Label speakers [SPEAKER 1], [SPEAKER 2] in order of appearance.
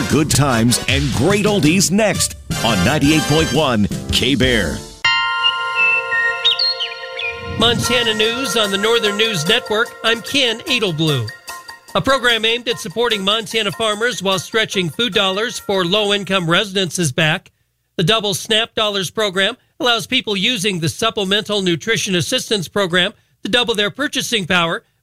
[SPEAKER 1] good times and great oldies next on 98.1 K-Bear.
[SPEAKER 2] Montana News on the Northern News Network. I'm Ken Edelblue. A program aimed at supporting Montana farmers while stretching food dollars for low-income residents is back. The Double SNAP Dollars program allows people using the Supplemental Nutrition Assistance Program to double their purchasing power